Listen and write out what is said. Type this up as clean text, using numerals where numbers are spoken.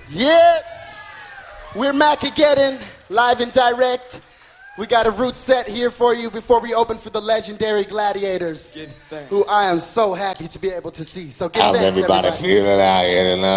Yes! We're Macageddon, live and direct. We got a root set here for you before we open for the legendary Gladiators, who I am so happy to be able to see. So give How's thanks, everybody feeling out here tonight?